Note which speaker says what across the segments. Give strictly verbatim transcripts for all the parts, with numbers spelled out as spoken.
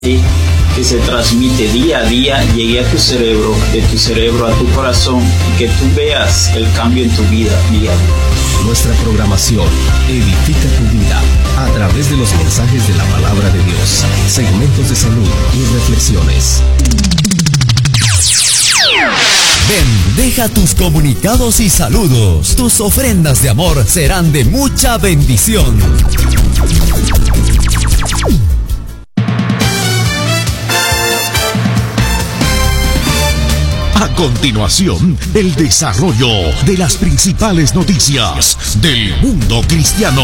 Speaker 1: que se transmite día a día llegue a tu cerebro, de tu cerebro a tu corazón, y que tú veas el cambio en tu vida día a día.
Speaker 2: Nuestra programación edifica tu vida a través de los mensajes de la palabra de Dios, segmentos de salud y reflexiones.
Speaker 3: Ven, deja tus comunicados y saludos. Tus ofrendas de amor serán de mucha bendición.
Speaker 4: A continuación, el desarrollo de las principales noticias del mundo cristiano.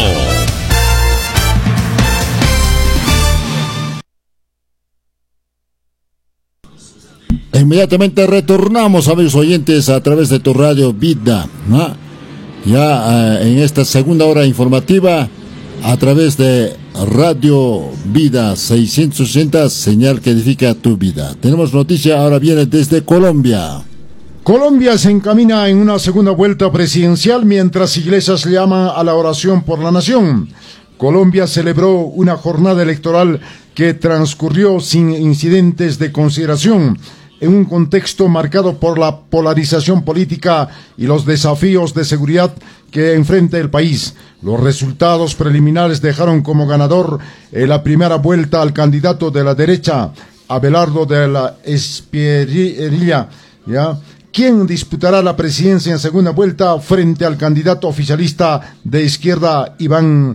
Speaker 5: Inmediatamente retornamos, amigos oyentes, a través de tu radio Vida, ¿no? Ya eh, en esta segunda hora informativa, a través de Radio Vida seiscientos sesenta, señal que edifica tu vida. Tenemos noticia, ahora viene desde Colombia.
Speaker 6: Colombia se encamina en una segunda vuelta presidencial mientras iglesias llaman a la oración por la nación. Colombia celebró una jornada electoral que transcurrió sin incidentes de consideración, en un contexto marcado por la polarización política y los desafíos de seguridad que enfrenta el país. Los resultados preliminares dejaron como ganador en la primera vuelta al candidato de la derecha, Abelardo de la Espriella, ¿ya?, quien disputará la presidencia en segunda vuelta frente al candidato oficialista de izquierda, Iván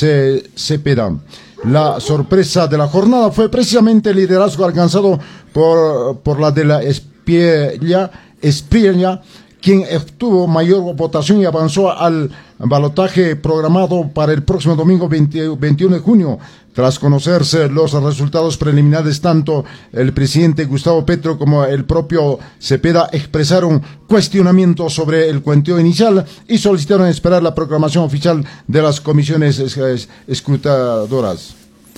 Speaker 6: Cepeda. La sorpresa de la jornada fue precisamente el liderazgo alcanzado por, por la de la Espriella, Espriella, quien obtuvo mayor votación y avanzó al balotaje programado para el próximo domingo veintiuno de junio. Tras conocerse los resultados preliminares, tanto el presidente Gustavo Petro como el propio Cepeda expresaron cuestionamientos sobre el conteo inicial y solicitaron esperar la proclamación oficial de las comisiones escrutadoras.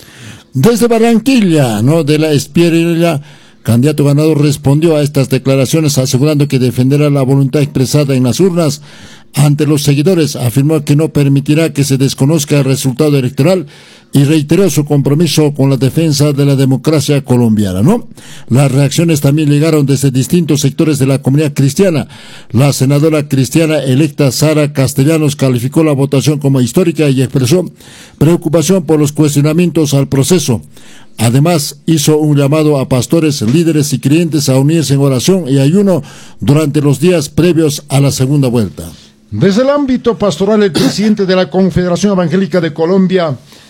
Speaker 5: Desde Barranquilla, ¿no?, de la Espriella, candidato ganador respondió a estas declaraciones asegurando que defenderá la voluntad expresada en las urnas ante los seguidores. Afirmó que no permitirá que se desconozca el resultado electoral y reiteró su compromiso con la defensa de la democracia colombiana, ¿no? Las reacciones también llegaron desde distintos sectores de la comunidad cristiana. La senadora cristiana electa Sara Castellanos calificó la votación como histórica y expresó preocupación por los cuestionamientos al proceso. Además, hizo un llamado a pastores, líderes y creyentes a unirse en oración y ayuno durante los días previos a la segunda vuelta.
Speaker 6: Desde el ámbito pastoral, el presidente de la Confederación Evangélica de Colombia,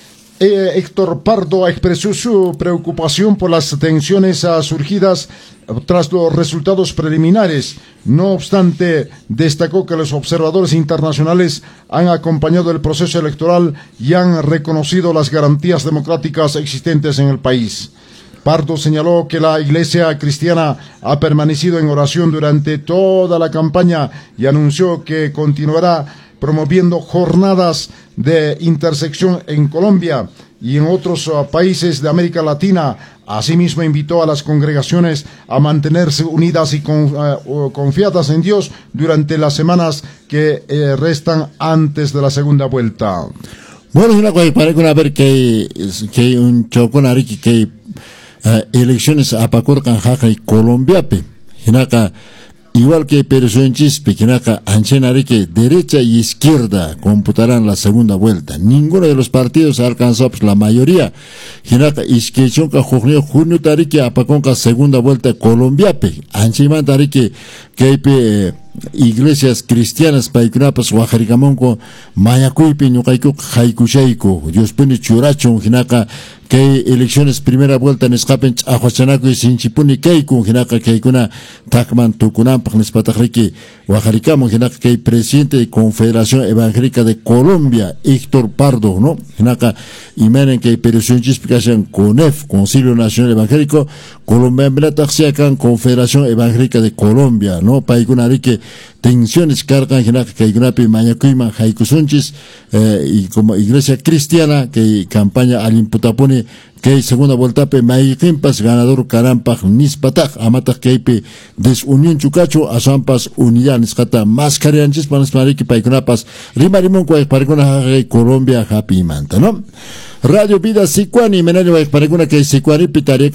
Speaker 6: eh, Héctor Pardo, expresó su preocupación por las tensiones uh, surgidas tras los resultados preliminares. No obstante, destacó que los observadores internacionales han acompañado el proceso electoral y han reconocido las garantías democráticas existentes en el país. Pardo señaló que la Iglesia cristiana ha permanecido en oración durante toda la campaña y anunció que continuará promoviendo jornadas de intersección en Colombia y en otros uh, países de América Latina. Asimismo, invitó a las congregaciones a mantenerse unidas y con, uh, confiadas en Dios durante las semanas que eh, restan antes de la segunda vuelta.
Speaker 5: Bueno, una cosa para que ver que que un choconari que Uh, elecciones a Pacurcan Jaca y Colombiape, Hinaka, igual que Peresonchispe, Hinaka, Anchenari, que derecha y izquierda computarán la segunda vuelta. Ninguno de los partidos ha alcanzado pues, la mayoría. Hinaka, Isquechonca, Junio, Junio Tariki, Apaconca, segunda vuelta Colombiape. Anchiman Tariki, que eh, iglesias cristianas paikunapas Huajaricamonco, Mayacuipi, Ñucaico, Jaicuchaico, Diospuni Churachon, Hinaka, que elecciones primera vuelta en escapen Ahuachanaco y Sinchipuni Keikun, Hinaka, Keikuna, Takman, Tucunam, Pagnespatajriki, Huajaricamo, Hinaka, que presidente de Confederación Evangélica de Colombia, Héctor Pardo, ¿no? Hinaka, Imenen, que Pereción Chispicación, CONEF, Concilio Nacional Evangélico, Colombia, Benataxiacan, Confederación Evangélica de Colombia, ¿no? Paikunarique, tensiones cargan, Hinaka, Keikunapi, Mayacuima, Jaikusunchis, eh, y como iglesia cristiana, que campaña al imputapone, que segunda vuelta pe Maikimpas, ganador Carampaj, Nispataj, Amataj, que desunión Chucacho, Asampas, Unidad, Niscata, Mascarianchis, Panas Mariki, Paikunapas, Rimarimon, Cuay, Paricuna, Colombia, Happy Manta, ¿no? Radio Vida Sicuani, menario para que Sicuani pitaria